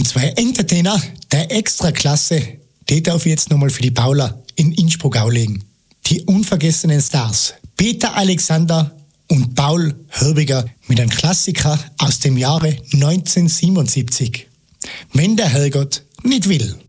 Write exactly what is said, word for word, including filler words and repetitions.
Und zwei Entertainer der Extraklasse, die darf ich jetzt nochmal für die Paula in Innsbruck auflegen. Die unvergessenen Stars Peter Alexander und Paul Hörbiger mit einem Klassiker aus dem Jahre neunzehnhundertsiebenundsiebzig. Wenn der Herrgott nicht will.